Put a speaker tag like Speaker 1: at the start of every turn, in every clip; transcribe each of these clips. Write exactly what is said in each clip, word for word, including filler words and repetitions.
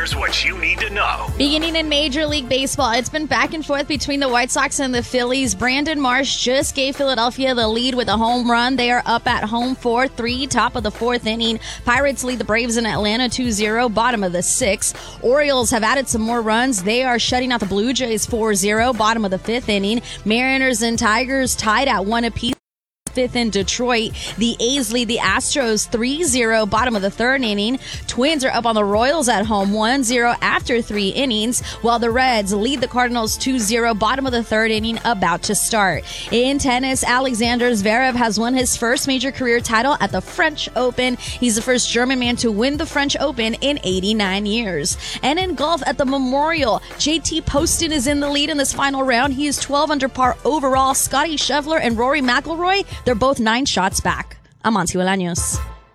Speaker 1: Here's what you need to know.
Speaker 2: Beginning in Major League Baseball, it's been back and forth between the White Sox and the Phillies. Brandon Marsh just gave Philadelphia the lead with a home run. They are up at home four three, top of the fourth inning. Pirates lead the Braves in Atlanta two zero, bottom of the sixth. Orioles have added some more runs. They are shutting out the Blue Jays four zero, bottom of the fifth inning. Mariners and Tigers tied at one apiece. Fifth in Detroit. The A's lead the Astros three zero, bottom of the third inning. Twins are up on the Royals at home one zero after three innings, while the Reds lead the Cardinals two zero, bottom of the third inning, about to start. In tennis, Alexander Zverev has won his first major career title at the French Open. He's the first German man to win the French Open in eighty-nine years. And in golf at the Memorial, J T Poston is in the lead in this final round. He is twelve under par overall. Scotty Scheffler and Rory McIlroy, they're both nine shots back. I'm Monty Bolaños.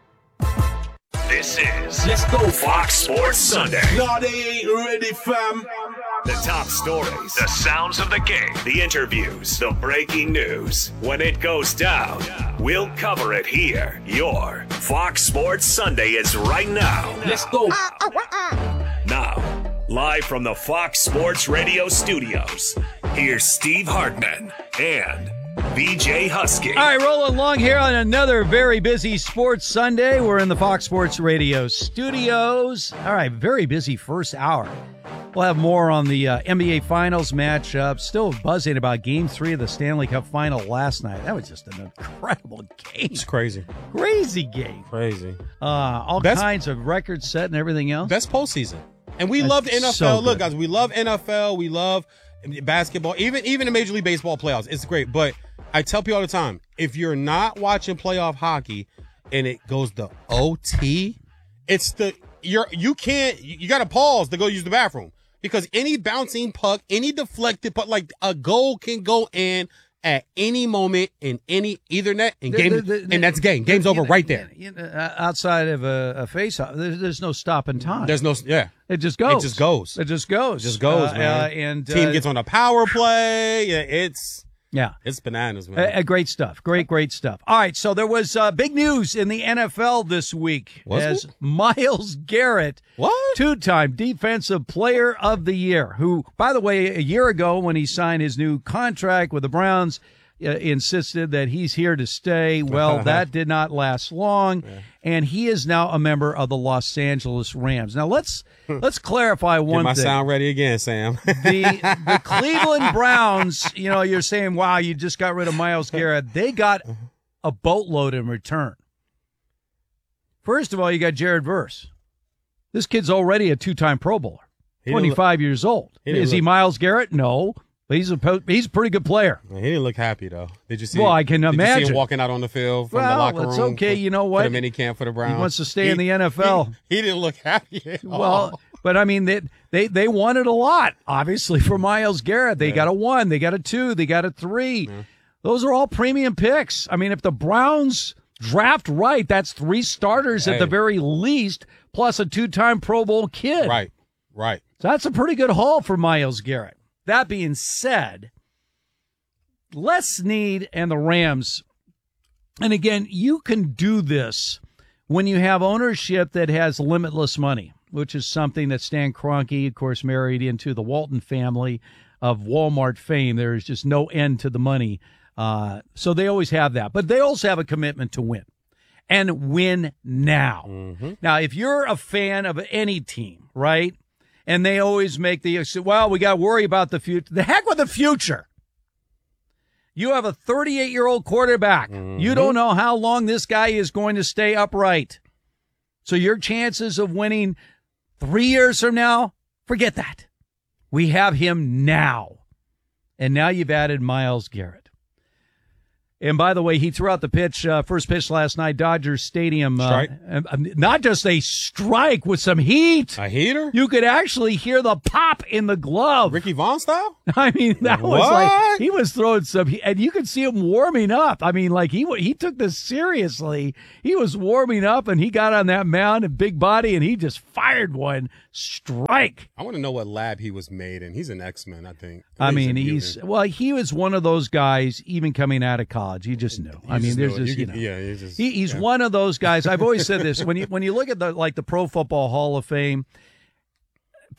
Speaker 1: This is Let's Go Fox Sports Sunday.
Speaker 3: No, they ain't ready, fam.
Speaker 1: The top stories, the sounds of the game, the interviews, the breaking news. When it goes down, we'll cover it here. Your Fox Sports Sunday is right now.
Speaker 3: Let's go.
Speaker 1: Now, live from the Fox Sports Radio studios, here's Steve Hartman and B J Husky.
Speaker 4: All right, rolling along here on another very busy Sports Sunday. We're in the Fox Sports Radio studios. All right, very busy first hour. We'll have more on the uh, N B A Finals matchup. Still buzzing about Game three of the Stanley Cup Final last night. That was just an incredible game.
Speaker 5: It's crazy.
Speaker 4: Crazy game.
Speaker 5: Crazy.
Speaker 4: Uh, all
Speaker 5: Best,
Speaker 4: kinds of records set and everything else.
Speaker 5: Best postseason. And we
Speaker 4: That's
Speaker 5: love the N F L.
Speaker 4: so
Speaker 5: Look,
Speaker 4: good.
Speaker 5: guys, we love N F L. We love basketball. Even, even the Major League Baseball playoffs. It's great. But I tell people all the time, if you're not watching playoff hockey and it goes to O T, it's the you're you can't you got to pause to go use the bathroom because any bouncing puck, any deflected puck, like a goal can go in at any moment in any either net and game,
Speaker 4: The- the- the-
Speaker 5: and that's game. Game's over
Speaker 4: you know,
Speaker 5: right there.
Speaker 4: you know, uh, outside of a, a face-off, there's, there's no stopping time.
Speaker 5: There's no yeah.
Speaker 4: It just goes.
Speaker 5: It just goes.
Speaker 4: It just goes.
Speaker 5: It just goes,
Speaker 4: Uh,
Speaker 5: man.
Speaker 4: uh, and
Speaker 5: Team
Speaker 4: uh,
Speaker 5: gets on a power play. Yeah, it's
Speaker 4: yeah.
Speaker 5: it's bananas, man.
Speaker 4: Uh, uh, great stuff. Great, great stuff. All right, so there was uh, big news in the N F L this week
Speaker 5: Was
Speaker 4: as
Speaker 5: it?
Speaker 4: Myles Garrett,
Speaker 5: What?
Speaker 4: two-time Defensive Player of the Year, who, by the way, a year ago when he signed his new contract with the Browns, uh, insisted that he's here to stay. Well, that did not last long, yeah. and he is now a member of the Los Angeles Rams. Now, let's let's clarify one
Speaker 5: Get my
Speaker 4: thing.
Speaker 5: sound ready again, Sam.
Speaker 4: the the Cleveland Browns, you know, you're saying, wow, you just got rid of Myles Garrett. They got a boatload in return. First of all, you got Jared Verse. This kid's already a two-time Pro Bowler, twenty-five look, years old. He Is he look, Myles Garrett? No. But he's a he's a pretty good player.
Speaker 5: He didn't look happy, though. Did you see
Speaker 4: Well, I can
Speaker 5: did
Speaker 4: imagine.
Speaker 5: You see him walking out on the field from
Speaker 4: well,
Speaker 5: the locker room?
Speaker 4: Well, it's okay.
Speaker 5: For,
Speaker 4: you know what?
Speaker 5: For the mini camp for the Browns.
Speaker 4: He wants to stay
Speaker 5: he,
Speaker 4: in the N F L.
Speaker 5: He, he didn't look happy at all.
Speaker 4: Well, but I mean, they, they, they wanted a lot, obviously, for Myles Garrett. They yeah. got a one, they got a two, they got a three. Yeah. Those are all premium picks. I mean, if the Browns draft right, that's three starters hey. at the very least, plus a two-time Pro Bowl kid.
Speaker 5: Right, right.
Speaker 4: So that's a pretty good haul for Myles Garrett. That being said, Les Snead and the Rams, and again, you can do this when you have ownership that has limitless money, which is something that Stan Kroenke, of course, married into the Walton family of Walmart fame. There is just no end to the money. Uh, so they always have that. But they also have a commitment to win and win now. Mm-hmm. Now, if you're a fan of any team, right, and they always make the, well, we got to worry about the future. The heck with the future. You have a thirty-eight-year-old quarterback. Mm-hmm. You don't know how long this guy is going to stay upright. So your chances of winning three years from now, forget that. We have him now. And now you've added Myles Garrett. And by the way, he threw out the pitch, uh, first pitch last night, Dodgers Stadium. Uh, not just a strike with some heat.
Speaker 5: A heater?
Speaker 4: You could actually hear the pop in the glove.
Speaker 5: Ricky Vaughn style?
Speaker 4: I mean, that
Speaker 5: what?
Speaker 4: was like, he was throwing some, and you could see him warming up. I mean, like, he he took this seriously. He was warming up, and he got on that mound, a big body, and he just fired one strike.
Speaker 5: I want to know what lab he was made in. He's an X-Men, I think.
Speaker 4: I, I mean, he's, well, he was one of those guys, even coming out of college. He just knew.
Speaker 5: He
Speaker 4: I mean,
Speaker 5: just
Speaker 4: there's
Speaker 5: knew
Speaker 4: just,
Speaker 5: you
Speaker 4: you
Speaker 5: could,
Speaker 4: know.
Speaker 5: yeah, he's, just,
Speaker 4: he, he's
Speaker 5: yeah.
Speaker 4: one of those guys. I've always said this. When you, when you look at the, like the Pro Football Hall of Fame,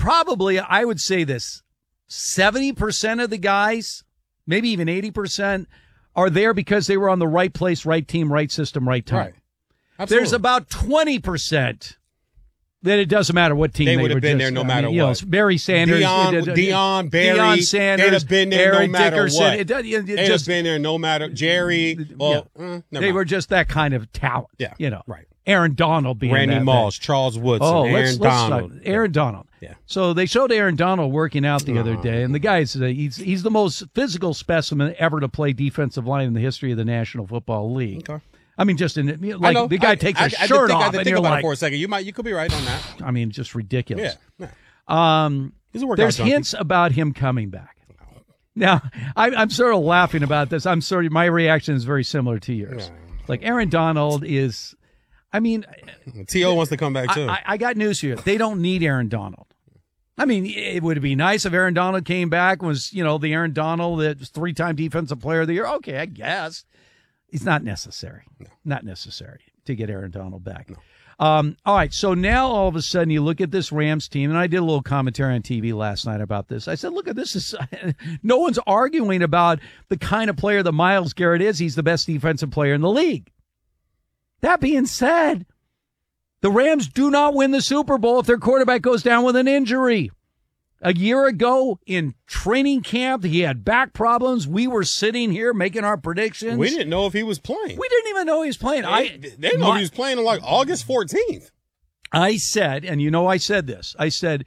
Speaker 4: probably, I would say this, seventy percent of the guys, maybe even eighty percent, are there because they were on the right place, right team, right system, right time.
Speaker 5: Right. Absolutely.
Speaker 4: There's about twenty percent that it doesn't matter what team
Speaker 5: they,
Speaker 4: they
Speaker 5: would have
Speaker 4: were
Speaker 5: been
Speaker 4: just,
Speaker 5: there no
Speaker 4: I
Speaker 5: matter
Speaker 4: mean, you
Speaker 5: what.
Speaker 4: know, Barry Sanders,
Speaker 5: Deion,
Speaker 4: it, it,
Speaker 5: Deion, Barry,
Speaker 4: Deion Sanders,
Speaker 5: they'd have been there
Speaker 4: Eric
Speaker 5: no matter
Speaker 4: Dickerson.
Speaker 5: what.
Speaker 4: It, it, it
Speaker 5: They'd
Speaker 4: just,
Speaker 5: have been there no matter. Jerry, well,
Speaker 4: yeah.
Speaker 5: eh, never
Speaker 4: they
Speaker 5: mind.
Speaker 4: were just that kind of talent.
Speaker 5: Yeah,
Speaker 4: you know,
Speaker 5: right.
Speaker 4: Aaron Donald being
Speaker 5: Randy
Speaker 4: that
Speaker 5: Moss,
Speaker 4: big.
Speaker 5: Charles Woodson,
Speaker 4: Oh,
Speaker 5: Aaron
Speaker 4: let's, let's
Speaker 5: Donald.
Speaker 4: start. Aaron Donald.
Speaker 5: Yeah.
Speaker 4: So they showed Aaron Donald working out the other day, and the guy's uh, he's he's the most physical specimen ever to play defensive line in the history of the National Football League.
Speaker 5: Okay.
Speaker 4: I mean, just in like
Speaker 5: I know.
Speaker 4: the guy
Speaker 5: I,
Speaker 4: takes
Speaker 5: I,
Speaker 4: his
Speaker 5: I, I
Speaker 4: shirt
Speaker 5: think,
Speaker 4: off,
Speaker 5: I
Speaker 4: and
Speaker 5: think
Speaker 4: you're
Speaker 5: about
Speaker 4: like,
Speaker 5: it for a second. You might, you could be right on that.
Speaker 4: I mean, just ridiculous.
Speaker 5: Yeah. yeah.
Speaker 4: Um,
Speaker 5: He's a workout
Speaker 4: there's
Speaker 5: junkie.
Speaker 4: hints about him coming back. Now, I, I'm sort of laughing about this. I'm sorry, my reaction is very similar to yours.
Speaker 5: Yeah.
Speaker 4: Like Aaron Donald is, I mean,
Speaker 5: T O wants to come back too.
Speaker 4: I, I, I got news here. They don't need Aaron Donald. I mean, it would be nice if Aaron Donald came back, was, you know, the Aaron Donald that was three-time Defensive Player of the Year. Okay, I guess. It's not necessary.
Speaker 5: No.
Speaker 4: Not necessary to get Aaron Donald back. No. Um, all right, so now all of a sudden you look at this Rams team, and I did a little commentary on T V last night about this. I said, look at this. Is no one's arguing about the kind of player that Myles Garrett is. He's the best defensive player in the league. That being said, the Rams do not win the Super Bowl if their quarterback goes down with an injury. A year ago in training camp, he had back problems. We were sitting here making our predictions.
Speaker 5: We didn't know if he was playing.
Speaker 4: We didn't even know he was playing.
Speaker 5: They,
Speaker 4: I
Speaker 5: they didn't know
Speaker 4: my,
Speaker 5: he was playing on like August fourteenth.
Speaker 4: I said, and you know I said this, I said,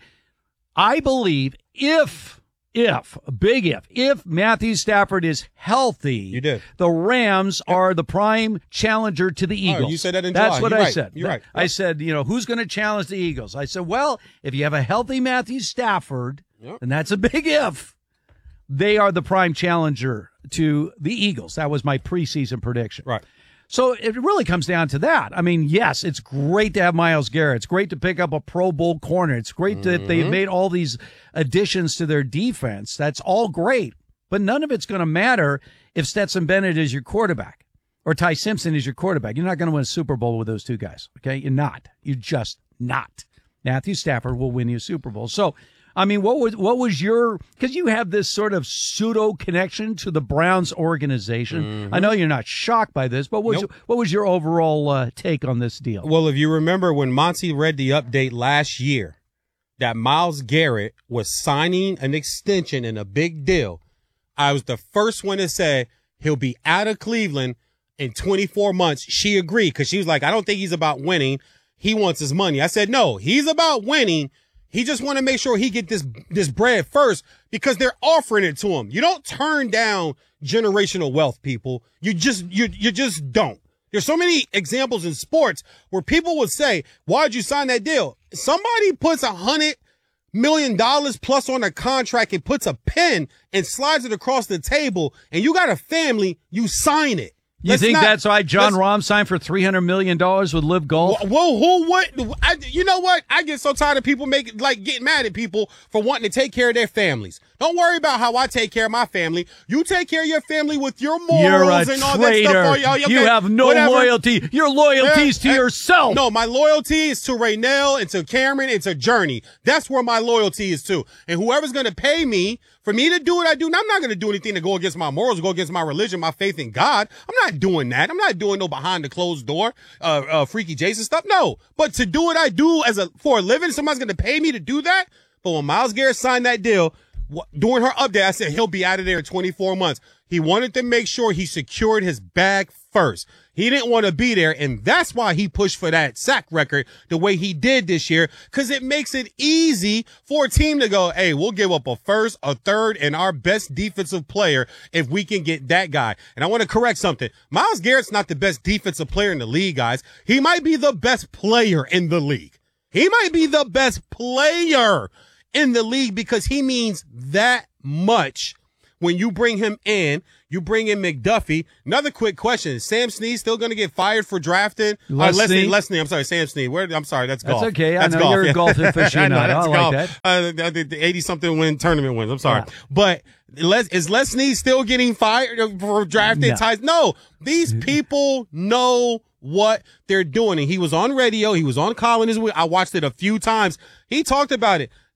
Speaker 4: I believe if, if, big if, if Matthew Stafford is healthy,
Speaker 5: You did.
Speaker 4: the Rams are the prime challenger to the Eagles.
Speaker 5: Oh, you said that in
Speaker 4: That's
Speaker 5: July.
Speaker 4: what
Speaker 5: You're
Speaker 4: I
Speaker 5: right.
Speaker 4: said.
Speaker 5: You're right.
Speaker 4: I said, you know, who's going to challenge the Eagles? I said, well, if you have a healthy Matthew Stafford,
Speaker 5: Yep.
Speaker 4: and that's a big if, they are the prime challenger to the Eagles. That was my preseason prediction.
Speaker 5: Right.
Speaker 4: So it really comes down to that. I mean, yes, it's great to have Myles Garrett. It's great to pick up a Pro Bowl corner. It's great mm-hmm. that they've made all these additions to their defense. That's all great. But none of it's going to matter if Stetson Bennett is your quarterback or Ty Simpson is your quarterback. You're not going to win a Super Bowl with those two guys, okay? You're not. You're just not. Matthew Stafford will win you a Super Bowl. So, I mean, what was what was your, because you have this sort of pseudo connection to the Browns organization. Mm-hmm. I know you're not shocked by this, but what was,
Speaker 5: nope.
Speaker 4: what was your overall uh, take on this deal?
Speaker 5: Well, if you remember when Monty read the update last year that Myles Garrett was signing an extension and a big deal, I was the first one to say he'll be out of Cleveland in twenty-four months. She agreed because she was like, I don't think he's about winning. He wants his money. I said, no, he's about winning. He just want to make sure he get this this bread first because they're offering it to him. You don't turn down generational wealth, people. You just you you just don't. There's so many examples in sports where people would say, "Why'd you sign that deal?" Somebody puts a hundred million dollars plus on a contract and puts a pen and slides it across the table, and you got a family, you sign it.
Speaker 4: You
Speaker 5: Let's
Speaker 4: think
Speaker 5: not,
Speaker 4: that's why John Rahm signed for three hundred million dollars with Live Golf?
Speaker 5: Well, who, what? I, you know what? I get so tired of people making, like, getting mad at people for wanting to take care of their families. Don't worry about how I take care of my family. You take care of your family with your morals
Speaker 4: You're a
Speaker 5: and all
Speaker 4: traitor.
Speaker 5: that stuff. Oh, okay,
Speaker 4: you have no
Speaker 5: whatever.
Speaker 4: loyalty. Your loyalty's
Speaker 5: Yeah,
Speaker 4: to
Speaker 5: uh,
Speaker 4: yourself.
Speaker 5: No, my loyalty is to Raynell and to Cameron and to Journey. That's where my loyalty is to. And whoever's going to pay me for me to do what I do, and I'm not going to do anything to go against my morals, go against my religion, my faith in God. I'm not doing that. I'm not doing no behind the closed door, uh, uh, freaky Jason stuff. No, but to do what I do as a, for a living, somebody's going to pay me to do that. But when Myles Garrett signed that deal, wh- during her update, I said he'll be out of there in twenty-four months. He wanted to make sure he secured his bag first. He didn't want to be there, and that's why he pushed for that sack record the way he did this year, because it makes it easy for a team to go, hey, we'll give up a first, a third, and our best defensive player if we can get that guy. And I want to correct something. Myles Garrett's not the best defensive player in the league, guys. He might be the best player in the league. He might be the best player in the league because he means that much. When you bring him in, you bring in McDuffie. Another quick question. Is Sam Snead still going to get fired for drafting?
Speaker 4: Les
Speaker 5: uh, Leslie,
Speaker 4: Snead?
Speaker 5: Leslie, I'm sorry, Sam Snead. Where, I'm sorry, that's golf.
Speaker 4: That's okay.
Speaker 5: That's
Speaker 4: I know
Speaker 5: golf.
Speaker 4: you're a golf aficionado.
Speaker 5: I know, that's
Speaker 4: I like
Speaker 5: golf.
Speaker 4: that.
Speaker 5: Uh, the, the eighty-something win tournament wins. I'm sorry.
Speaker 4: Yeah.
Speaker 5: But Les, is Les Snead still getting fired for drafting
Speaker 4: No.
Speaker 5: ties? No. These people know what they're doing. And he was on radio. He was on Colin this week. I watched it a few times. He talked about it.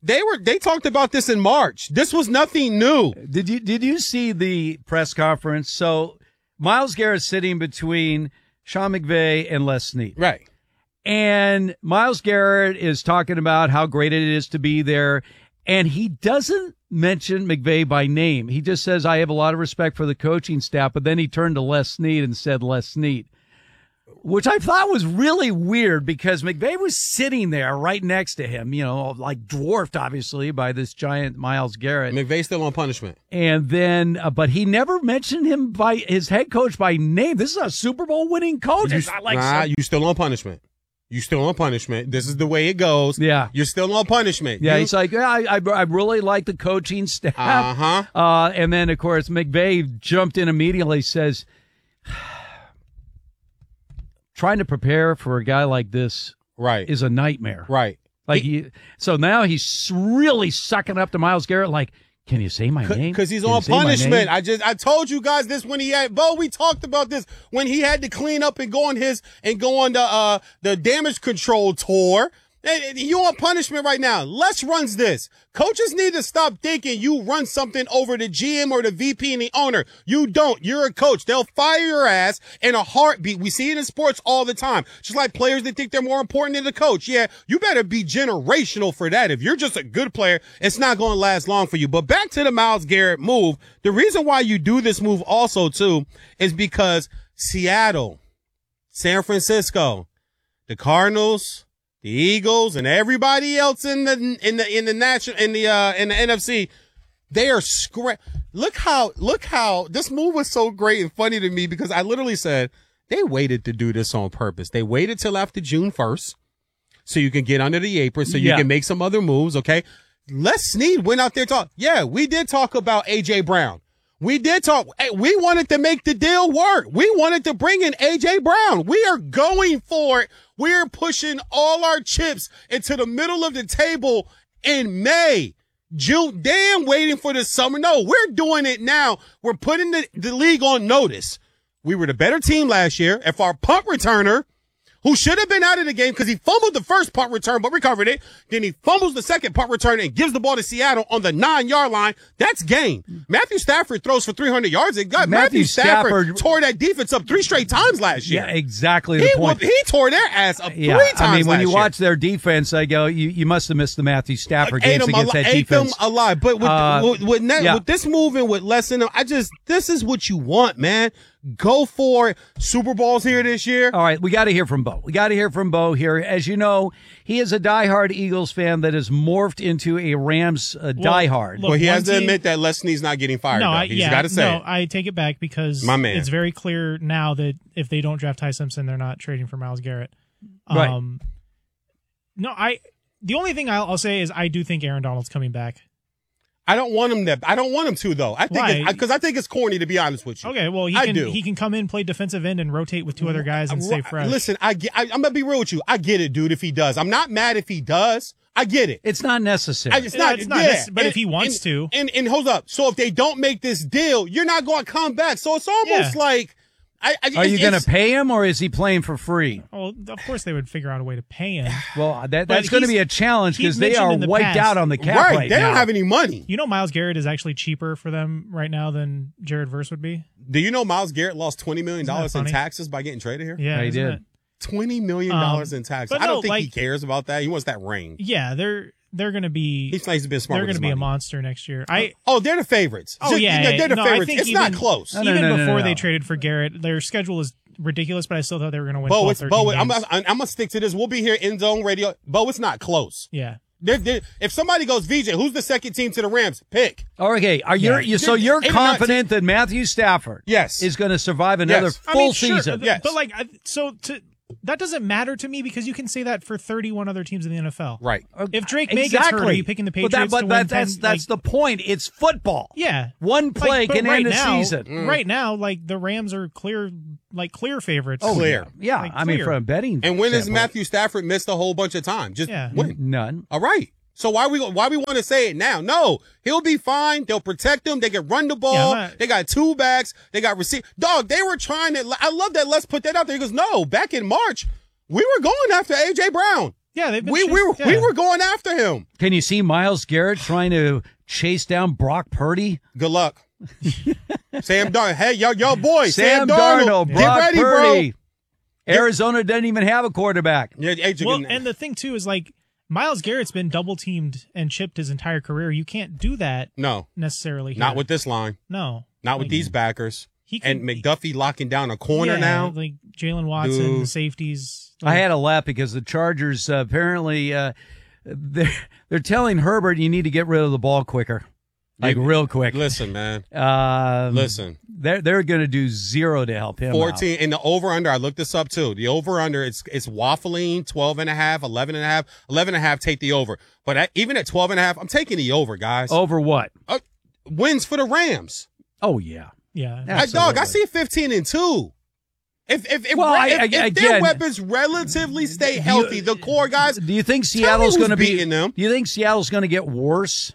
Speaker 5: They were they talked about this in March. This was nothing new.
Speaker 4: Did you did you see the press conference? So Myles Garrett's sitting between Sean McVay and Les Snead.
Speaker 5: Right.
Speaker 4: And Myles Garrett is talking about how great it is to be there. And he doesn't mention McVay by name. He just says, I have a lot of respect for the coaching staff. But then he turned to Les Snead and said, Les Snead, which I thought was really weird because McVay was sitting there right next to him, you know, like dwarfed, obviously, by this giant Myles Garrett.
Speaker 5: McVay's still on punishment.
Speaker 4: And then, uh, but he never mentioned him by his head coach by name. This is a Super Bowl winning coach.
Speaker 5: You,
Speaker 4: It's not like
Speaker 5: nah,
Speaker 4: some-
Speaker 5: you still on punishment. You still on punishment. This is the way it goes.
Speaker 4: Yeah.
Speaker 5: You're still on punishment.
Speaker 4: Yeah,
Speaker 5: you,
Speaker 4: he's like, yeah, I, I, I really like the coaching staff.
Speaker 5: Uh-huh.
Speaker 4: Uh, and then, of course, McVay jumped in immediately, says, trying to prepare for a guy like this
Speaker 5: right.
Speaker 4: is a nightmare.
Speaker 5: Right.
Speaker 4: Like
Speaker 5: He-
Speaker 4: he, so now he's really sucking up to Myles Garrett. Like, can you say my name?
Speaker 5: Because he's
Speaker 4: Can you
Speaker 5: on
Speaker 4: say my
Speaker 5: punishment.
Speaker 4: name?
Speaker 5: I just I told you guys this when he had Bo. We talked about this when he had to clean up and go on his and go on the uh the damage control tour. Hey, you on punishment right now. Les runs this. Coaches need to stop thinking you run something over the G M or the V P and the owner. You don't. You're a coach. They'll fire your ass in a heartbeat. We see it in sports all the time. Just like players that think they're more important than the coach. Yeah, you better be generational for that. If you're just a good player, it's not going to last long for you. But back to the Myles Garrett move. The reason why you do this move also, too, is because Seattle, San Francisco, the Cardinals, the Eagles, and everybody else in the in the in the national in the uh in the N F C, they are scra- Look how look how this move was so great and funny to me because I literally said they waited to do this on purpose. They waited till after June first so you can get under the apron, so you
Speaker 4: Yeah.
Speaker 5: can make some other moves. Okay, Les Snead went out there and talk. Yeah, we did talk about A J Brown. We did talk. Hey, we wanted to make the deal work. We wanted to bring in A J Brown. We are going for it. We're pushing all our chips into the middle of the table in May. June, damn, waiting for the summer. No, we're doing it now. We're putting the, the league on notice. We were the better team last year. If our punt returner, who should have been out of the game because he fumbled the first punt return but recovered it, then he fumbles the second punt return and gives the ball to Seattle on the nine-yard line, that's game. Matthew Stafford throws for three hundred yards. And God, Matthew,
Speaker 4: Matthew
Speaker 5: Stafford,
Speaker 4: Stafford
Speaker 5: tore that defense up three straight times last year.
Speaker 4: Yeah, exactly the
Speaker 5: He,
Speaker 4: point.
Speaker 5: he tore their ass up
Speaker 4: Yeah,
Speaker 5: three times
Speaker 4: I mean, when
Speaker 5: last
Speaker 4: you
Speaker 5: year.
Speaker 4: watch their defense, I go, you, you must have missed the Matthew Stafford
Speaker 5: Ate
Speaker 4: games
Speaker 5: them
Speaker 4: against
Speaker 5: ali-
Speaker 4: that
Speaker 5: ate them
Speaker 4: defense.
Speaker 5: alive. But with,
Speaker 4: Uh,
Speaker 5: with, with, ne-
Speaker 4: yeah.
Speaker 5: with this move and with Les in them, I just, this is what you want, man. Go for it. Super Bowl's here this year.
Speaker 4: All right, we got to hear from Bo. We got to hear from Bo here. As you know, he is a diehard Eagles fan that has morphed into a Rams uh,
Speaker 6: Well,
Speaker 4: diehard.
Speaker 6: look,
Speaker 5: But he
Speaker 6: one
Speaker 5: has to
Speaker 6: team-
Speaker 5: admit that Les Snead's not getting fired.
Speaker 6: No,
Speaker 5: though.
Speaker 6: I,
Speaker 5: He's
Speaker 6: yeah,
Speaker 5: got to say
Speaker 6: no,
Speaker 5: it.
Speaker 6: I take it back because
Speaker 5: My man.
Speaker 6: it's very clear now that if they don't draft Ty Simpson, they're not trading for Myles Garrett.
Speaker 4: Right.
Speaker 6: Um, no, I. The only thing I'll, I'll say is I do think Aaron Donald's coming back.
Speaker 5: I don't want him to. I don't want him to though. I think
Speaker 6: Why?
Speaker 5: because I think it's corny to be honest with you.
Speaker 6: Okay, well he
Speaker 5: I
Speaker 6: can
Speaker 5: do.
Speaker 6: he can come in, play defensive end, and rotate with two other guys and stay
Speaker 5: Right.
Speaker 6: fresh.
Speaker 5: Listen, I, get- I I'm gonna be real with you. I get it, dude. If he does, I'm not mad if he does. I get it.
Speaker 4: It's not necessary.
Speaker 5: I, it's
Speaker 6: Yeah,
Speaker 5: not.
Speaker 6: it's not
Speaker 5: yeah.
Speaker 6: necess- but if he wants
Speaker 5: and,
Speaker 6: to.
Speaker 5: and and hold up. So if they don't make this deal, you're not going to come back. So it's almost
Speaker 6: Yeah.
Speaker 5: like. I, I,
Speaker 4: Are you
Speaker 5: it's-
Speaker 4: going to
Speaker 5: it's-
Speaker 4: pay him, or is he playing for free?
Speaker 6: well, of course they would figure out a way to pay him.
Speaker 4: Well, that,
Speaker 6: But
Speaker 4: that's going to
Speaker 6: he's-
Speaker 4: be a challenge because
Speaker 6: he's
Speaker 4: they
Speaker 6: mentioned
Speaker 4: are
Speaker 6: in the
Speaker 4: wiped
Speaker 6: past-
Speaker 4: out on the cap
Speaker 5: right?
Speaker 4: right
Speaker 5: they
Speaker 4: now.
Speaker 5: don't have any money.
Speaker 6: You know, Myles Garrett is actually cheaper for them right now than Jared Verse would be.
Speaker 5: Do you know Myles Garrett lost twenty million dollars
Speaker 6: Isn't
Speaker 5: in
Speaker 6: that funny?
Speaker 5: taxes by getting traded here?
Speaker 6: Yeah,
Speaker 4: he
Speaker 6: isn't
Speaker 4: did.
Speaker 6: it?
Speaker 5: Twenty million dollars
Speaker 6: Um,
Speaker 5: in taxes.
Speaker 6: but
Speaker 5: I don't
Speaker 6: no,
Speaker 5: think he
Speaker 6: like-
Speaker 5: cares about that. He wants that ring.
Speaker 6: Yeah, they're they're going to be
Speaker 5: He's nice to be smart.
Speaker 6: they're
Speaker 5: with
Speaker 6: going to
Speaker 5: his
Speaker 6: be a
Speaker 5: money.
Speaker 6: monster next year. I
Speaker 5: Oh, they're the favorites.
Speaker 6: Oh,
Speaker 5: Just-
Speaker 6: yeah,
Speaker 5: you know, they're the
Speaker 6: no, I
Speaker 5: favorites.
Speaker 6: think
Speaker 5: It's not
Speaker 6: even-
Speaker 5: close.
Speaker 4: No, no,
Speaker 6: even
Speaker 4: no, no,
Speaker 6: before
Speaker 4: no.
Speaker 6: they traded for Garrett, their schedule is ridiculous, but I still thought they were going to win.
Speaker 5: Bo,
Speaker 6: twelve,
Speaker 5: it's
Speaker 6: thirteen
Speaker 5: Bo. I'm,
Speaker 6: games.
Speaker 5: I'm, I'm gonna stick to this. We'll be here in zone radio. Bo, it's not close.
Speaker 6: yeah.
Speaker 5: They're, they're, if somebody goes, V J, who's the second team to the Rams? Pick.
Speaker 4: Okay, are you
Speaker 6: Yeah.
Speaker 4: you so you're
Speaker 5: Eight or nine
Speaker 4: confident that Matthew Stafford
Speaker 5: Yes.
Speaker 4: is going to survive another
Speaker 5: Yes.
Speaker 4: full
Speaker 6: I mean, sure,
Speaker 4: season?
Speaker 6: th-
Speaker 5: Yes.
Speaker 6: But like, I, so to that doesn't matter to me because you can say that for thirty-one other teams in the N F L.
Speaker 5: Right.
Speaker 6: If Drake May gets hurt, are you picking the
Speaker 4: But
Speaker 6: Patriots
Speaker 4: that, but
Speaker 6: to
Speaker 4: that,
Speaker 6: win
Speaker 4: that's
Speaker 6: ten,
Speaker 4: that's
Speaker 6: like,
Speaker 4: the point. It's football.
Speaker 6: yeah.
Speaker 4: One
Speaker 6: Like,
Speaker 4: play
Speaker 6: but
Speaker 4: can
Speaker 6: right
Speaker 4: end a
Speaker 6: now,
Speaker 4: season.
Speaker 5: Mm.
Speaker 6: Right now, like the Rams are clear, like clear favorites.
Speaker 4: Oh,
Speaker 5: Clear.
Speaker 4: Yeah,
Speaker 6: Like,
Speaker 4: I mean,
Speaker 6: clear.
Speaker 4: from a betting.
Speaker 5: And when has
Speaker 4: standpoint,
Speaker 5: Matthew Stafford missed a whole bunch of time? Just
Speaker 6: Yeah.
Speaker 5: when?
Speaker 4: None.
Speaker 5: All right. So why we why we want to say it now? No, he'll be fine. They'll protect him. They can run the ball.
Speaker 6: Yeah, I'm not-
Speaker 5: They got two backs. They got receive. Dog, they were trying to. I love that. Let's put that out there. He goes, no. Back in March, we were going after A J Brown.
Speaker 6: Yeah, they've been
Speaker 5: We
Speaker 6: chasing,
Speaker 5: we were,
Speaker 6: yeah.
Speaker 5: we were going after him.
Speaker 4: Can you see Myles Garrett trying to chase down Brock Purdy?
Speaker 5: Good luck. Sam Darnold. Hey, yo, yo, boy.
Speaker 4: Sam,
Speaker 5: Sam
Speaker 4: Darnold,
Speaker 5: Darnold.
Speaker 4: Brock
Speaker 5: Get ready,
Speaker 4: Purdy.
Speaker 5: bro.
Speaker 4: Arizona doesn't even have a quarterback.
Speaker 5: Yeah, hey, you
Speaker 6: Well,
Speaker 5: can-
Speaker 6: and the thing too is like Myles Garrett's been double teamed and chipped his entire career. You can't do that
Speaker 5: no,
Speaker 6: necessarily. Here.
Speaker 5: not with this line.
Speaker 6: no,
Speaker 5: Not with
Speaker 6: Like,
Speaker 5: these backers.
Speaker 6: He can,
Speaker 5: And McDuffie locking down a corner
Speaker 6: yeah,
Speaker 5: now.
Speaker 6: like Jalen Watson,
Speaker 5: Dude.
Speaker 6: the safeties.
Speaker 4: I had a laugh because the Chargers uh, apparently uh, they're, they're telling Herbert you need to get rid of the ball quicker, like
Speaker 5: You-
Speaker 4: real quick.
Speaker 5: Listen, man.
Speaker 4: Um,
Speaker 5: Listen.
Speaker 4: they're they're going to do zero to help him. out.
Speaker 5: fourteen in the over under. I looked this up too. The over under it's it's waffling twelve and a half, eleven and a half, eleven and a half. Take the over. But at, even at twelve and a half, I'm taking the over, guys.
Speaker 4: Over what?
Speaker 5: Uh, wins for the Rams.
Speaker 4: Oh yeah.
Speaker 6: yeah.
Speaker 4: Yeah.
Speaker 5: I, dog, I
Speaker 4: Absolutely.
Speaker 5: see fifteen and two. If if if,
Speaker 4: Well, I-
Speaker 5: if,
Speaker 4: I-
Speaker 5: if their
Speaker 4: again-
Speaker 5: weapons relatively stay healthy, the core guys.
Speaker 4: Do you think
Speaker 5: Tell me
Speaker 4: Seattle's
Speaker 5: who's
Speaker 4: going to be?
Speaker 5: beating them.
Speaker 4: Do you think Seattle's going to get worse?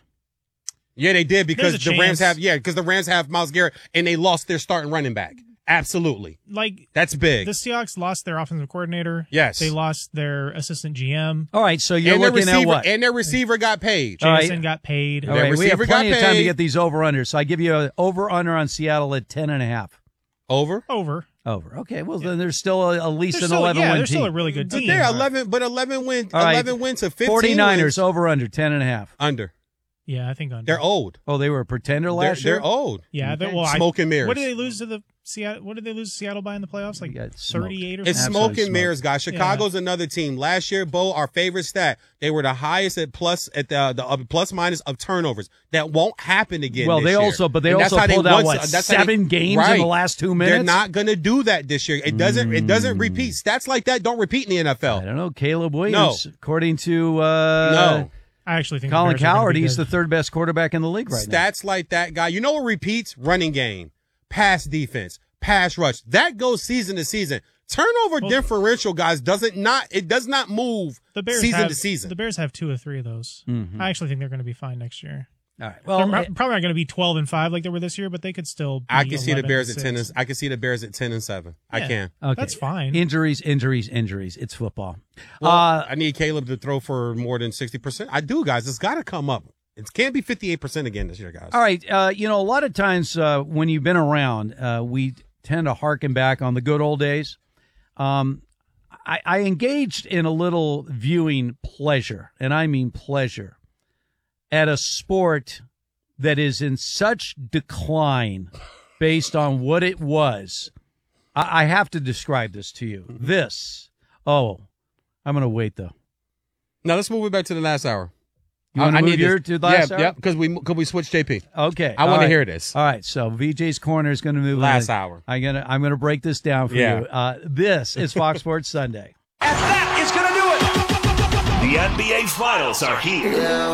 Speaker 5: Yeah, they did because
Speaker 6: There's a
Speaker 5: the Rams
Speaker 6: chance.
Speaker 5: have yeah because the Rams have Myles Garrett and they lost their starting running back. Absolutely,
Speaker 6: Like
Speaker 5: that's big.
Speaker 6: the Seahawks lost their offensive coordinator.
Speaker 5: Yes.
Speaker 6: They lost their assistant G M.
Speaker 4: All right, so you're
Speaker 5: and their
Speaker 4: looking
Speaker 5: receiver
Speaker 4: at what?
Speaker 5: and their receiver got paid.
Speaker 4: All right.
Speaker 6: Jason got paid.
Speaker 4: All
Speaker 5: Their
Speaker 4: right, we have
Speaker 5: receiver
Speaker 4: plenty
Speaker 5: got
Speaker 4: of time to
Speaker 5: paid.
Speaker 4: get these over unders. So I give you an over under on Seattle at ten and a half.
Speaker 5: Over.
Speaker 6: Over.
Speaker 4: Over. Okay, well then there's still a, at least
Speaker 6: They're
Speaker 4: an
Speaker 6: still,
Speaker 4: eleven
Speaker 6: yeah,
Speaker 4: win
Speaker 6: they're
Speaker 4: team.
Speaker 6: still a really good
Speaker 5: But
Speaker 6: team.
Speaker 5: they're eleven, but eleven win,
Speaker 4: All right.
Speaker 5: eleven wins to fifteen.
Speaker 4: 49ers
Speaker 5: wins.
Speaker 4: over under ten and a half.
Speaker 5: under.
Speaker 6: Yeah, I think under.
Speaker 5: They're old.
Speaker 4: Oh, they were a pretender
Speaker 5: They're,
Speaker 4: last year.
Speaker 5: they're old.
Speaker 6: Yeah, they're, well, I-
Speaker 5: Smoke and mirrors.
Speaker 6: What did they lose to the Seattle? What did they lose to Seattle by in the playoffs? Like
Speaker 4: You got smoked.
Speaker 6: thirty-eight or
Speaker 5: It's
Speaker 6: something.
Speaker 4: Absolutely
Speaker 5: smoke and
Speaker 4: smoked.
Speaker 5: mirrors, guys. Chicago's another team. Last year, Bo, our favorite stat, they were the highest at plus at the the uh, plus minus of turnovers. That won't happen again.
Speaker 4: Well,
Speaker 5: this
Speaker 4: they
Speaker 5: year.
Speaker 4: also, but they
Speaker 5: And that's
Speaker 4: also
Speaker 5: how they
Speaker 4: pulled out
Speaker 5: won-
Speaker 4: what
Speaker 5: that's how they-
Speaker 4: seven games in
Speaker 5: Right.
Speaker 4: the last two minutes.
Speaker 5: They're not going to do that this year. It doesn't. It doesn't repeat. Stats like that don't repeat in the N F L.
Speaker 4: I don't know. Caleb Williams, according to uh,
Speaker 5: No.
Speaker 6: I actually think the
Speaker 4: Colin
Speaker 6: Bears are gonna
Speaker 4: Coward,
Speaker 6: be
Speaker 4: he's
Speaker 6: good.
Speaker 4: the third best quarterback in the league right now.
Speaker 5: Stats like that, guy. You know what repeats? Running game, pass defense, pass rush. That goes season to season. Turnover
Speaker 6: Well-
Speaker 5: differential, guys, doesn't not. It does not move
Speaker 6: the Bears
Speaker 5: season
Speaker 6: have,
Speaker 5: to season.
Speaker 6: The Bears have two or three of those.
Speaker 4: Mhm.
Speaker 6: I actually think they're going to be fine next year.
Speaker 4: All right.
Speaker 6: They're
Speaker 4: Well,
Speaker 6: pro-
Speaker 4: eh,
Speaker 6: probably not going to be twelve and five like they were this year, but they could still. Be
Speaker 5: I can see the
Speaker 6: eleven
Speaker 5: Bears at
Speaker 6: and
Speaker 5: ten.
Speaker 6: six.
Speaker 5: And, I can see the Bears at ten and seven. I
Speaker 6: Yeah.
Speaker 5: can.
Speaker 4: okay.
Speaker 6: That's fine.
Speaker 4: Injuries, injuries, injuries. It's football.
Speaker 5: Well,
Speaker 4: uh,
Speaker 5: I need Caleb to throw for more than sixty percent. I do, guys. It's got to come up. It can't be fifty-eight percent again this year, guys.
Speaker 4: All right. Uh, you know, a lot of times uh, when you've been around, uh, we tend to harken back on the good old days. Um, I, I engaged in a little viewing pleasure, and I mean pleasure, at a sport that is in such decline based on what it was. I, I have to describe this to you. This. Oh, I'm going to wait, though.
Speaker 5: Now let's move it back to the last hour.
Speaker 4: You want to
Speaker 5: I
Speaker 4: move
Speaker 5: need
Speaker 4: your
Speaker 5: this.
Speaker 4: to the last
Speaker 5: yeah,
Speaker 4: hour?
Speaker 5: Yeah, because we could we switch J P.
Speaker 4: Okay.
Speaker 5: I
Speaker 4: all
Speaker 5: want to
Speaker 4: right.
Speaker 5: hear this.
Speaker 4: All right, so V J's Corner is going to move
Speaker 5: Last
Speaker 4: in.
Speaker 5: hour.
Speaker 4: I'm gonna I'm gonna break this down for
Speaker 5: Yeah.
Speaker 4: you. Uh, this is Fox Sports Sunday.
Speaker 1: And that is going to do it. The N B A Finals are here.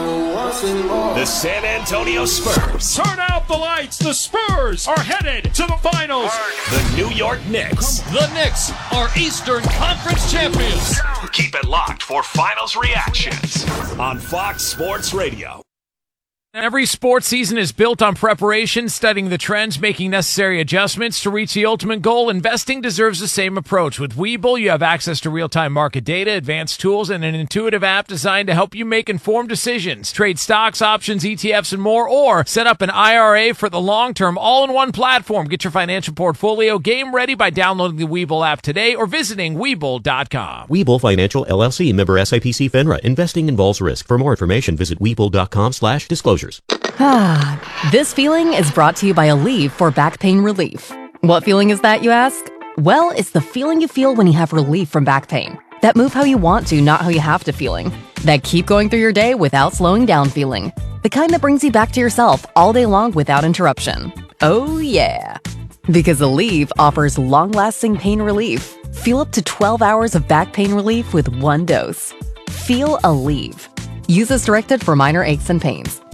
Speaker 1: The San Antonio Spurs.
Speaker 7: Turn out the lights. The Spurs are headed to the finals.
Speaker 1: The New York Knicks.
Speaker 7: The Knicks are Eastern Conference champions.
Speaker 1: Keep it locked for finals reactions on Fox Sports Radio.
Speaker 8: Every sports season is built on preparation, studying the trends, making necessary adjustments to reach the ultimate goal. Investing deserves the same approach. With Webull, you have access to real-time market data, advanced tools, and an intuitive app designed to help you make informed decisions. Trade stocks, options, E T Fs, and more, or set up an I R A for the long-term all-in-one platform. Get your financial portfolio game ready by downloading the Webull app today or visiting Webull dot com.
Speaker 9: Webull Financial, L L C, member S I P C FINRA. Investing involves risk. For more information, visit Webull dot com slash disclosures.
Speaker 10: This feeling is brought to you by Aleve for back pain relief. What feeling is that, you ask? Well, it's the feeling you feel when you have relief from back pain. That move how you want to, not how you have to feeling. That keep going through your day without slowing down feeling. The kind that brings you back to yourself all day long without interruption. Oh yeah. Because Aleve offers long-lasting pain relief. Feel up to twelve hours of back pain relief with one dose. Feel Aleve. Use as directed for minor aches and pains.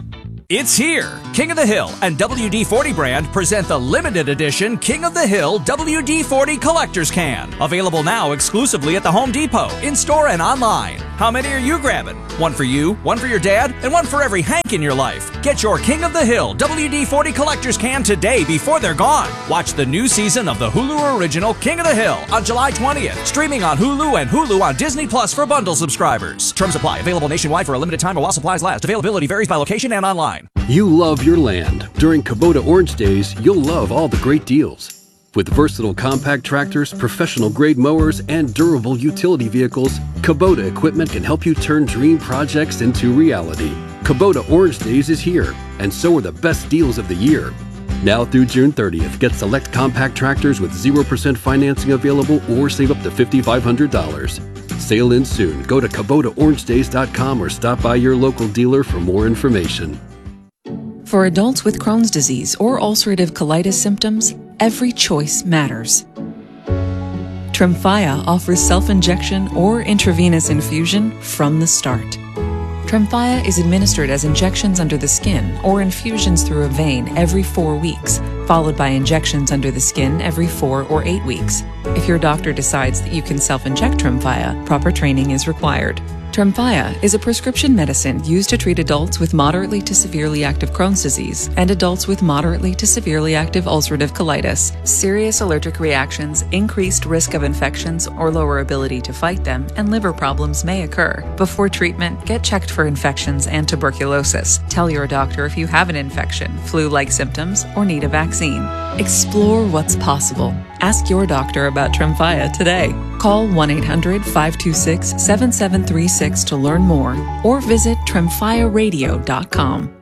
Speaker 11: It's here. King of the Hill and W D forty brand present the limited edition King of the Hill W D forty Collector's Can. Available now exclusively at the Home Depot, in-store and online. How many are you grabbing? One for you, one for your dad, and one for every Hank in your life. Get your King of the Hill W D forty Collector's Can today before they're gone. Watch the new season of the Hulu original King of the Hill on July twentieth. Streaming on Hulu and Hulu on Disney Plus for bundle subscribers. Terms apply. Available nationwide for a limited time or while supplies last. Availability varies by location and online.
Speaker 12: You love your land. During Kubota Orange Days, you'll love all the great deals. With versatile compact tractors, professional-grade mowers, and durable utility vehicles, Kubota equipment can help you turn dream projects into reality. Kubota Orange Days is here, and so are the best deals of the year. Now through June thirtieth, get select compact tractors with zero percent financing available or save up to five thousand five hundred dollars. Sale ends soon. Go to Kubota Orange Days dot com or stop by your local dealer for more information.
Speaker 13: For adults with Crohn's disease or ulcerative colitis symptoms, every choice matters. Tremfya offers self-injection or intravenous infusion from the start. Tremfya is administered as injections under the skin or infusions through a vein every four weeks, followed by injections under the skin every four or eight weeks. If your doctor decides that you can self-inject Tremfya, proper training is required. Tremfya is a prescription medicine used to treat adults with moderately to severely active Crohn's disease and adults with moderately to severely active ulcerative colitis. Serious allergic reactions, increased risk of infections or lower ability to fight them, and liver problems may occur. Before treatment, get checked for infections and tuberculosis. Tell your doctor if you have an infection, flu-like symptoms, or need a vaccine. Explore what's possible. Ask your doctor about Tremfya today. Call one eight hundred five two six seven seven three six to learn more or visit tremfya radio dot com.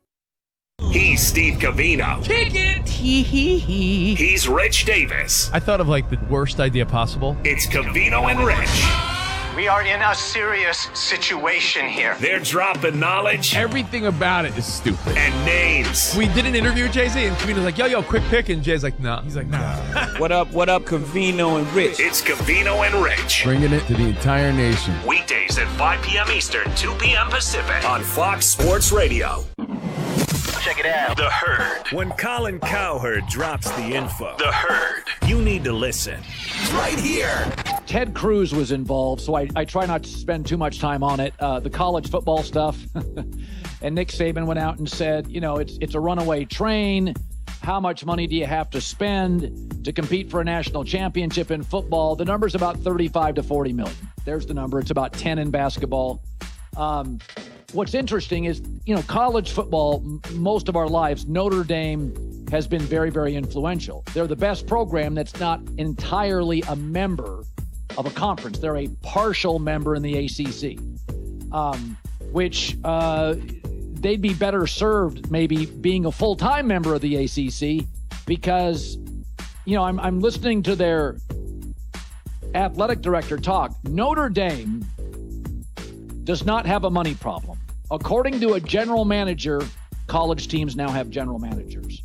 Speaker 1: He's Steve Covino.
Speaker 8: Kick it! Hee hee hee.
Speaker 1: He's Rich Davis.
Speaker 8: I thought of like the worst idea possible.
Speaker 1: It's Covino and Rich.
Speaker 14: We are in a serious situation here.
Speaker 1: They're dropping knowledge.
Speaker 8: Everything about it is stupid.
Speaker 1: And names.
Speaker 8: We did an interview with Jay-Z, and Covino's like, yo, yo, quick pick. And Jay's like, nah. He's like, nah.
Speaker 15: What up, what up, Covino and Rich?
Speaker 1: It's Covino and Rich.
Speaker 16: Bringing it to the entire nation.
Speaker 1: Weekdays at five p.m. Eastern, two p.m. Pacific on Fox Sports Radio.
Speaker 14: Check it out.
Speaker 1: The Herd. When Colin Cowherd drops the info, The Herd, you need to listen. Right here.
Speaker 17: Ted Cruz was involved, so I, I try not to spend too much time on it. Uh, the college football stuff. And Nick Saban went out and said, you know, it's it's a runaway train. How much money do you have to spend to compete for a national championship in football? The number's about thirty-five to forty million. There's the number. It's about ten in basketball. Um, what's interesting is, you know, college football, m- most of our lives, Notre Dame has been very, very influential. They're the best program that's not entirely a member of a conference. They're a partial member in the A C C, um, which uh, they'd be better served maybe being a full-time member of the A C C because, you know, I'm, I'm listening to their athletic director talk. Notre Dame does not have a money problem. According to a general manager, college teams now have general managers.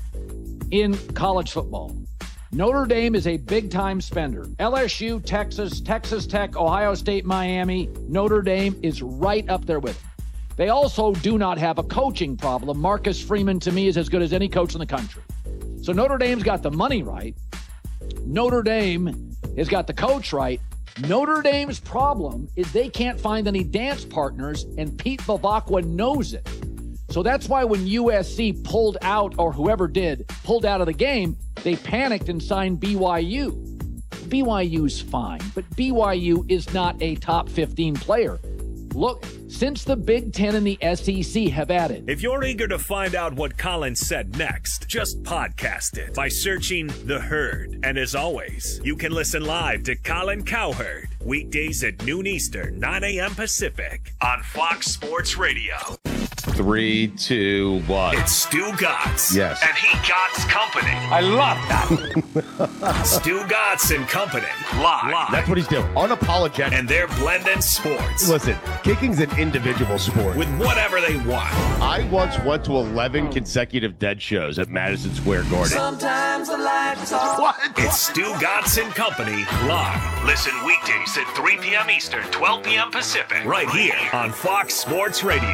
Speaker 17: In college football, Notre Dame is a big-time spender. L S U, Texas, Texas Tech, Ohio State, Miami, Notre Dame is right up there with them. They also do not have a coaching problem. Marcus Freeman, to me, is as good as any coach in the country. So Notre Dame's got the money right. Notre Dame has got the coach right. Notre Dame's problem is they can't find any dance partners, and Pete Bavacqua knows it. So that's why when U S C pulled out, or whoever did, pulled out of the game, they panicked and signed B Y U. B Y U's fine, but B Y U is not a top fifteen player. Look, since the Big Ten and the S E C have added.
Speaker 1: If you're eager to find out what Colin said next, just podcast it by searching The Herd. And as always, you can listen live to Colin Cowherd weekdays at noon Eastern, nine a.m. Pacific on Fox Sports Radio.
Speaker 18: Three, two, one.
Speaker 1: It's Stu Gotts.
Speaker 18: Yes.
Speaker 1: And he Gotts Company.
Speaker 18: I love that.
Speaker 1: Stu Gotts and Company. Live. Live.
Speaker 18: That's what he's doing. Unapologetic.
Speaker 1: And they're blending sports.
Speaker 18: Listen, kicking's an individual sport.
Speaker 1: With whatever they want.
Speaker 18: I once went to eleven consecutive dead shows at Madison Square Garden.
Speaker 1: Sometimes the lights off. What? It's Stu Gotts and Company live. Listen weekdays at three p.m. Eastern, twelve p.m. Pacific. Right here on Fox Sports Radio.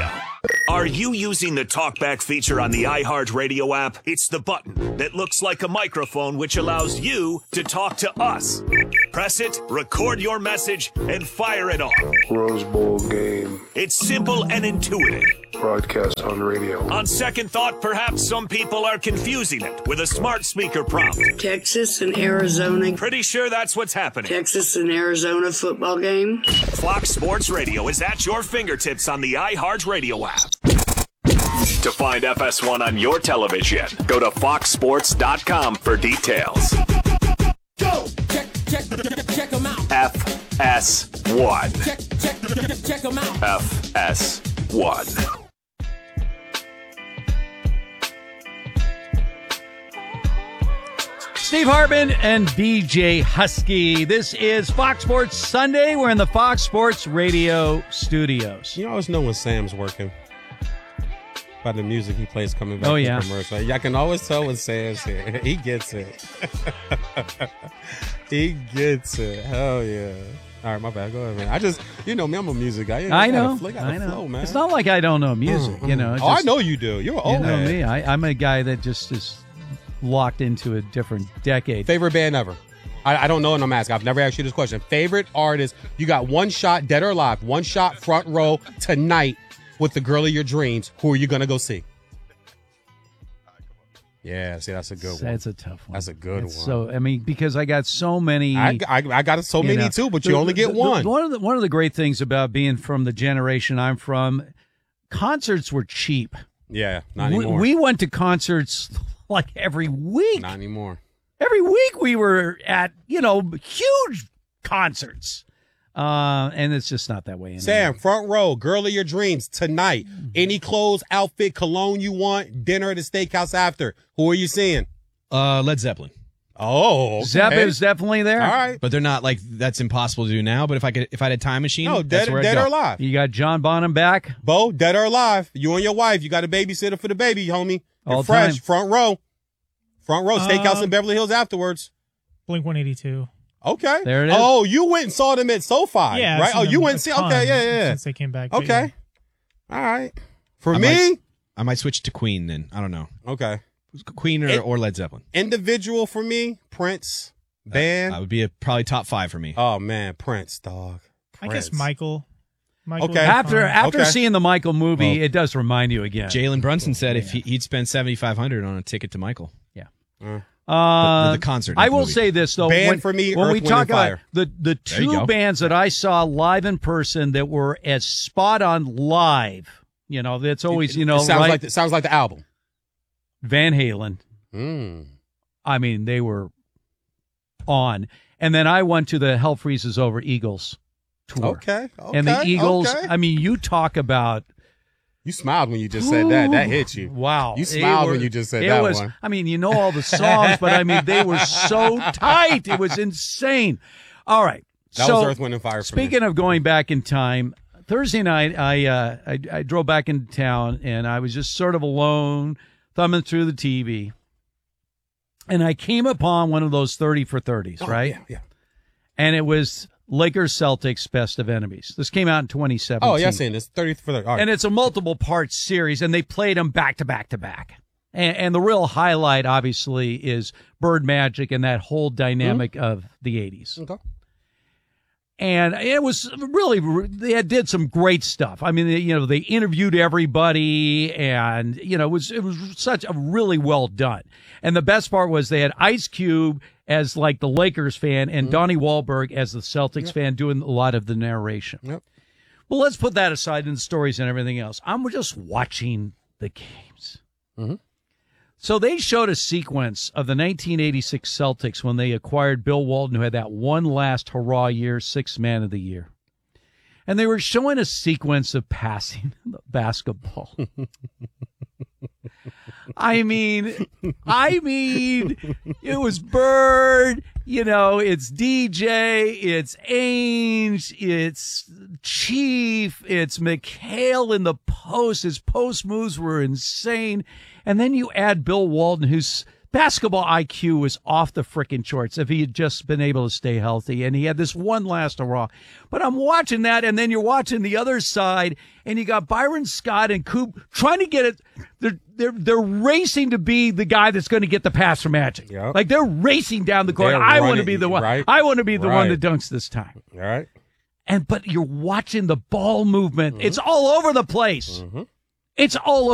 Speaker 1: Are you using the TalkBack feature on the iHeartRadio app? It's the button that looks like a microphone which allows you to talk to us. Press it, record your message, and fire it off.
Speaker 19: Rose Bowl game.
Speaker 1: It's simple and intuitive.
Speaker 19: Broadcast on radio.
Speaker 1: On second thought, perhaps some people are confusing it with a smart speaker prompt.
Speaker 20: Texas and Arizona.
Speaker 1: Pretty sure that's what's happening.
Speaker 20: Texas and Arizona football game.
Speaker 1: Fox Sports Radio is at your fingertips on the iHeartRadio app. To find F S one on your television, go to fox sports dot com for details.
Speaker 21: Go! Check, check, check them out.
Speaker 1: F S one.
Speaker 21: Check, check, check them out.
Speaker 1: F S one.
Speaker 4: Steve Hartman and B J Husky. This is Fox Sports Sunday. We're in the Fox Sports Radio studios.
Speaker 5: You always know when Sam's working by the music he plays coming back.
Speaker 4: Oh,
Speaker 5: from
Speaker 4: yeah.
Speaker 5: commercial. I can always tell when Sam's here. He gets it. He gets it. Hell yeah. All right, my bad. Go ahead, man. I just, you know me, I'm a music guy.
Speaker 4: I know.
Speaker 5: Flick
Speaker 4: I know.
Speaker 5: Flow, man.
Speaker 4: It's not like I don't know music,
Speaker 5: Mm,
Speaker 4: you know.
Speaker 5: mm.
Speaker 4: Just,
Speaker 5: Oh, I know you do. You're an
Speaker 4: you
Speaker 5: old
Speaker 4: know
Speaker 5: head.
Speaker 4: me. I, I'm a guy that just is locked into a different decade.
Speaker 5: Favorite band ever? I, I don't know, and I'm asking. I've never asked you this question. Favorite artist? You got one shot, dead or alive, one shot front row tonight with the girl of your dreams. Who are you gonna go see? Yeah, see, that's a good one.
Speaker 4: That's a tough one.
Speaker 5: That's a good
Speaker 4: It's
Speaker 5: one.
Speaker 4: So I mean, because I got so many.
Speaker 5: I, I, I got so
Speaker 4: you
Speaker 5: many
Speaker 4: know,
Speaker 5: too, but
Speaker 4: the-
Speaker 5: you only get
Speaker 4: the- the-
Speaker 5: one.
Speaker 4: One of the one of the great things about being from the generation I'm from, concerts were cheap.
Speaker 5: Yeah, not
Speaker 4: We,
Speaker 5: anymore.
Speaker 4: we went to concerts like every week.
Speaker 5: Not anymore.
Speaker 4: Every week we were at, you know, huge concerts. Uh, and it's just not that way anymore.
Speaker 5: Sam, front row, girl of your dreams tonight. Any clothes, outfit, cologne you want, dinner at the steakhouse after. Who are you seeing?
Speaker 22: Uh, Led Zeppelin.
Speaker 5: Oh, okay.
Speaker 4: Zepp is definitely there.
Speaker 5: All right.
Speaker 22: But they're not like that's impossible to do now. But if I could, if I had a time machine,
Speaker 5: No,
Speaker 22: that's
Speaker 5: dead,
Speaker 22: where I'd
Speaker 5: dead
Speaker 22: go.
Speaker 5: or alive.
Speaker 4: You got John Bonham back.
Speaker 5: Bo, dead or alive. You and your wife. You got a babysitter for the baby, homie. You're
Speaker 4: All
Speaker 5: fresh.
Speaker 4: time.
Speaker 5: Front row. Front row. Steakhouse
Speaker 6: Um,
Speaker 5: in Beverly Hills afterwards.
Speaker 6: Blink one eighty-two.
Speaker 5: Okay.
Speaker 4: There it is.
Speaker 5: Oh, you went and saw them at SoFi,
Speaker 6: Yeah, I've
Speaker 5: right?
Speaker 6: seen
Speaker 5: Oh, you
Speaker 6: them
Speaker 5: went
Speaker 6: a
Speaker 5: and see.
Speaker 6: ton
Speaker 5: Okay, yeah, yeah.
Speaker 6: since they came back, but
Speaker 5: Okay. All right. For
Speaker 22: I
Speaker 5: me,
Speaker 22: might, I might switch to Queen then. I don't know.
Speaker 5: okay.
Speaker 22: Queen or,
Speaker 5: It-
Speaker 22: or Led Zeppelin.
Speaker 5: Individual for me, Prince. Band.
Speaker 22: That would be a probably top five for me.
Speaker 5: Oh man, Prince, dog.
Speaker 6: I guess
Speaker 5: Prince.
Speaker 6: Michael. Michael
Speaker 5: Okay.
Speaker 6: was
Speaker 4: After
Speaker 6: fine.
Speaker 4: after
Speaker 5: Okay.
Speaker 4: seeing the Michael movie,
Speaker 22: Well,
Speaker 4: it does remind you again.
Speaker 22: Jalen Brunson said if he, he'd spend seventy five hundred on a ticket to Michael.
Speaker 4: Yeah.
Speaker 5: Uh,
Speaker 4: Uh,
Speaker 22: The- the concert,
Speaker 4: I
Speaker 22: not the
Speaker 4: will
Speaker 22: movie.
Speaker 4: say this though.
Speaker 5: Band
Speaker 4: when,
Speaker 5: for me,
Speaker 4: when
Speaker 5: Earth,
Speaker 4: we
Speaker 5: Wind,
Speaker 4: talk
Speaker 5: and
Speaker 4: about
Speaker 5: Fire.
Speaker 4: the the
Speaker 22: There you
Speaker 4: two
Speaker 22: go.
Speaker 4: bands that I saw live in person that were as spot on live, you know, that's always you know
Speaker 5: it sounds
Speaker 4: right?
Speaker 5: like the, sounds like the album.
Speaker 4: Van Halen.
Speaker 5: Mm.
Speaker 4: I mean, they were on. And then I went to the Hell Freezes Over Eagles tour.
Speaker 5: Okay, okay.
Speaker 4: And the Eagles,
Speaker 5: okay.
Speaker 4: I mean, you talk about.
Speaker 5: You smiled when you just said that. That hit you.
Speaker 4: Wow.
Speaker 5: You
Speaker 4: They
Speaker 5: smiled
Speaker 4: were-
Speaker 5: when you just said
Speaker 4: it
Speaker 5: that
Speaker 4: was,
Speaker 5: one.
Speaker 4: I mean, you know all the songs, but I mean, they were so tight. It was insane. All right.
Speaker 5: That
Speaker 4: so,
Speaker 5: was Earth, Wind, and Fire for me.
Speaker 4: Speaking of going back in time, Thursday night, I, uh, I I drove back into town, and I was just sort of alone, thumbing through the T V. And I came upon one of those thirty for thirties,
Speaker 5: Oh,
Speaker 4: right?
Speaker 5: Yeah, yeah.
Speaker 4: And it was Lakers Celtics Best of Enemies. This came out in twenty seventeen.
Speaker 5: Oh, yeah, I've seen this. thirty for thirty. All right.
Speaker 4: And it's a multiple part series, and they played them back to back to back. And, and the real highlight, obviously, is Bird Magic and that whole dynamic of the eighties.
Speaker 5: Okay.
Speaker 4: And it was really, they did some great stuff. I mean, they, you know, they interviewed everybody, and you know, it was it was such a really well done. And the best part was they had Ice Cube as like the Lakers fan, and Donnie Wahlberg as the Celtics
Speaker 5: Yep.
Speaker 4: fan, doing a lot of the narration.
Speaker 5: Yep.
Speaker 4: Well, let's put that aside in the stories and everything else. I'm just watching the games.
Speaker 5: Mm-hmm.
Speaker 4: So they showed a sequence of the nineteen eighty-six Celtics when they acquired Bill Walton, who had that one last hurrah year, sixth man of the year. And they were showing a sequence of passing the basketball. I mean, I mean, it was Bird, you know, it's D J, it's Ainge, it's Chief, it's McHale in the post. His post moves were insane. And then you add Bill Walton, who's basketball I Q was off the frickin' charts if he had just been able to stay healthy, and he had this one last hurrah. But I'm watching that, and then you're watching the other side, and you got Byron Scott and Coop trying to get it. They're they're they're racing to be the guy that's going to get the pass from Magic.
Speaker 5: Yep.
Speaker 4: Like they're racing down the court.
Speaker 5: They're
Speaker 4: I want to
Speaker 5: running,
Speaker 4: be the one.
Speaker 5: right?
Speaker 4: I want to be the
Speaker 5: Right.
Speaker 4: one that dunks this time.
Speaker 5: All right.
Speaker 4: And but you're watching the ball movement.
Speaker 5: Mm-hmm.
Speaker 4: It's all over the place.
Speaker 5: Mm-hmm.
Speaker 4: It's all over.